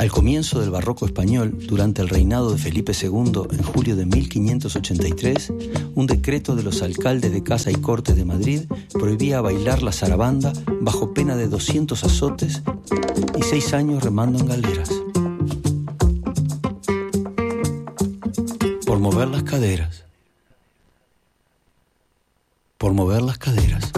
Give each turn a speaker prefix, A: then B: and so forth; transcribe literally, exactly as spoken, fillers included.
A: Al comienzo del barroco español, durante el reinado de Felipe segundo, en julio de mil quinientos ochenta y tres, un decreto de los alcaldes de Casa y Corte de Madrid prohibía bailar la zarabanda bajo pena de doscientos azotes y seis años remando en galeras. Por mover las caderas. Por mover las caderas.